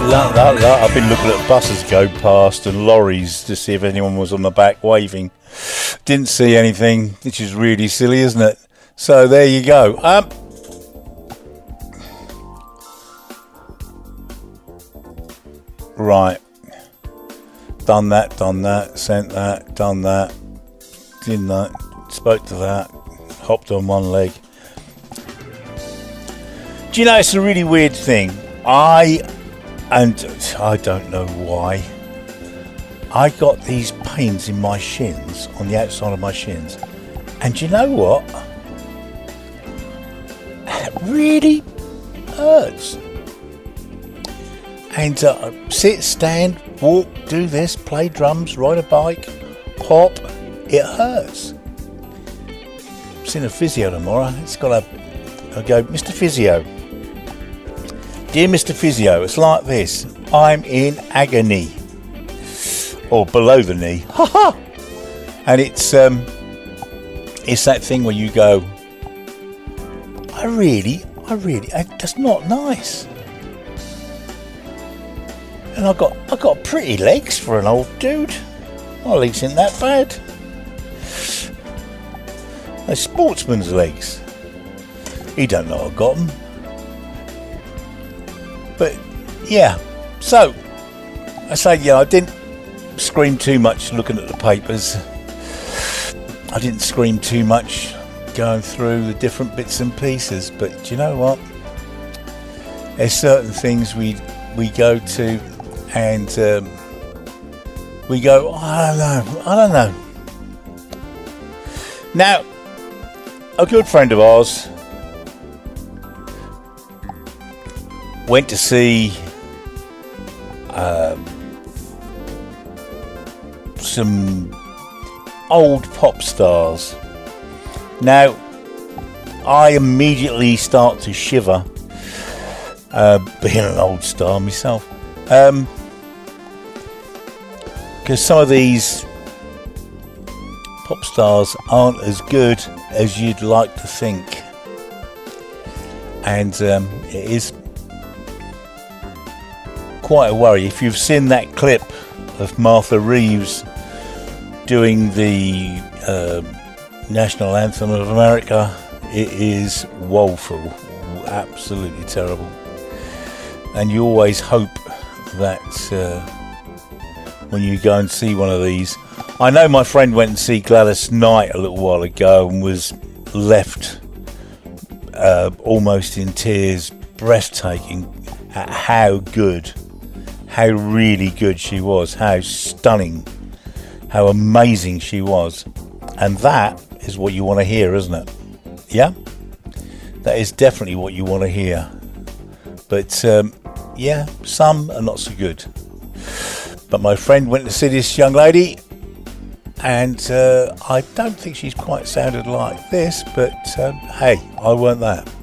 I've been looking at buses go past and lorries to see if anyone was on the back waving. Didn't see anything, which is really silly, isn't it? So there you go. Right. Done that, sent that, done that, did that, spoke to that, hopped on one leg. Do you know, it's a really weird thing. I don't know why, I got these pains in my shins, on the outside of my shins. And do you know what? It really hurts. And sit, stand, walk, do this, play drums, ride a bike, hop, it hurts. I've seen a physio tomorrow. It's got I go, Mr. Physio. Dear Mr. Physio, it's like this. I'm in agony. Or below the knee. Ha ha! And it's that thing where you go, I really, that's not nice. And I got pretty legs for an old dude. My legs ain't that bad. They're sportsman's legs. He don't know I got them. But yeah, so I say, yeah, I didn't scream too much looking at the papers. I didn't scream too much going through the different bits and pieces. But do you know what? There's certain things we go to and we go, I don't know. Now, a good friend of ours went to see some old pop stars. Now, I immediately start to shiver, being an old star myself, because some of these pop stars aren't as good as you'd like to think, and it is quite a worry. If you've seen that clip of Martha Reeves doing the national anthem of America, it is woeful, absolutely terrible. And you always hope that when you go and see one of these, I know my friend went and see Gladys Knight a little while ago and was left almost in tears, breathtaking at how really good she was, how stunning, how amazing she was. And that is what you want to hear, isn't it? Yeah? That is definitely what you want to hear. But yeah, some are not so good. But my friend went to see this young lady, and I don't think she's quite sounded like this, but hey, I weren't that.